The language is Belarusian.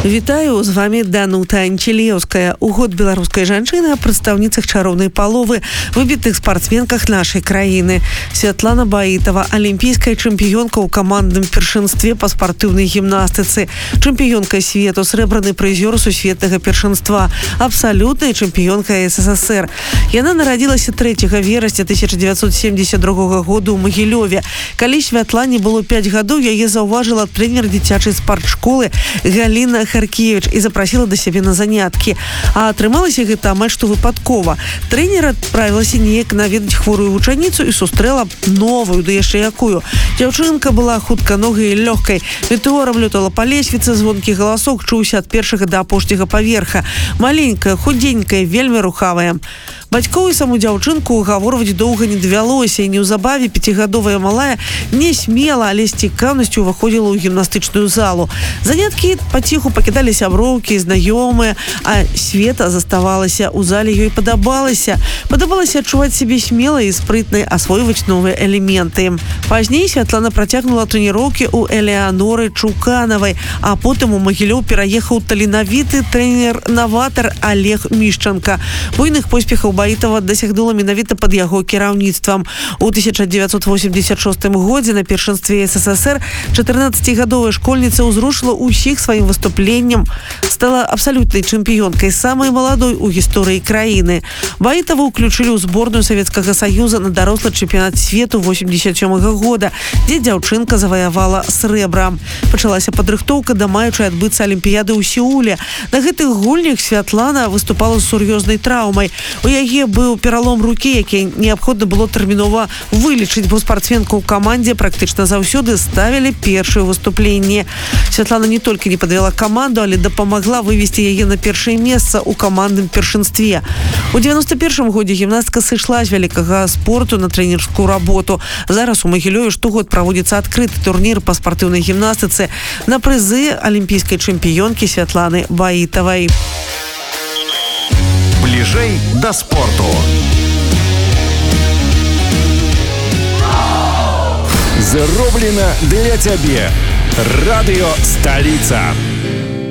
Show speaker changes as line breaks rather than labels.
Вітаю, з вами Данута Анчелеўская. У год беларускай жанчыны о прадстаўніцах чароўнай паловы, выбітных спартсменках нашай краіны. Святлана Баітова, алімпійская чэмпіёнка ў камандным першынстве па спартыўнай гімнастыцы, чэмпіёнка свету, срэбраны прызёр сусветнага першынства, абсалютная чэмпіёнка СССР. Яна нарадзілася 3 верасня 1972 году ў Магілёве. Калі Святлане было 5 гадоў, яе заўважыла трэнер дзіцячай спартшколы Галіна Харкевич і запрасіла да сябе на заняткі. А атрымалася гэта амаль што выпадкова. Трэнер адправілася неяк наведаць хворую вучаніцу і сустрэла новую, да яшчэ якую. Дзяўчынка была хутканогай і лёгкай. Метэорам лётала па лесвіцы, звонкі галасок чуўся ад першага да апошняга паверха. Маленькая, худенькая, вельмі рухавая. Бацькоў і саму дзяўчынку угаворваць доўга не давялося, і неўзабаве 5гадовая малая не смела, але з цікаўнасцю ўваходзіла ў гімнастычную залу. Заняткі паціху пакідалі сяброўкі, знаёмыя, а Света заставалася. У зале ёй падабалася. Падабалася адчуваць сябе смелай і спрытнай, асвойваць новыя элементы. Пазней Святлана працягнула трэніроўкі ў Элеаноры Чуканавай, а потым у Магілёў пераехаў таленавіты трэнер-наватар Олег Мішчанка. Буйных поспехаў Баітова дасягнула менавіта пад яго кіраўніцтвам. У 1986 годзе на першынстве СССР 14гадовая школьніца ўзрушыла ўсіх сваім выступленнем, стала абсалютнай чэмпіёнкай, самай маладой у гісторыі краіны. Баітова ўключылі ў зборную Савецкага Саюза на дарослы чэмпіянат свету 87 года, дзе дзяўчынка заваявала срэбра. Пачалася падрыхтоўка да маючай адбыцца алімпіяды ў Сеуле. На гэтых гульнях Святлана выступала з сур'ёзнай траўмай. У яе быў пералом рукі, які неабходна было тэрмінова вылечыць, бо спартсменка ў камандзе практычна заўсёды ставілі першае выступленне. Святлана не толькі не падвяла каманду, але дапамагла вывесці яе на першае месца ў камандным першынстве. У 91 годзе гімнастка сышла з вялікага спорту на трэнерскую работу. Зараз у Магілёве штогод праводзіцца адкрыты турнір па спартыўнай гімнастыцы на прызы алімпійскай чэмпіёнкі Святланы Баітавай.
Бліжэй да спорту. Зроблена для цябе. Радыё Сталіца.